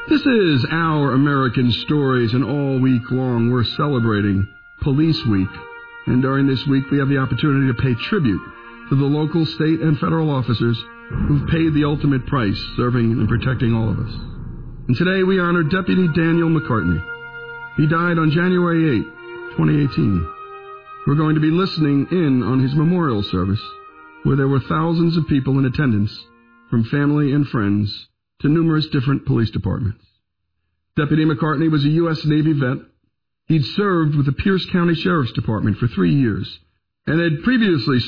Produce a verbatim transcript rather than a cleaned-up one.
This is Our American Stories, and all week long we're celebrating Police Week. And during this week we have the opportunity to pay tribute to the local, state, and federal officers who've paid the ultimate price serving and protecting all of us. And today we honor Deputy Daniel McCartney. He died on January eighth, twenty eighteen. We're going to be listening in on his memorial service, where there were thousands of people in attendance, from family and friends to numerous different police departments. Deputy McCartney was a U S Navy vet. He'd served with the Pierce County Sheriff's Department for three years and had previously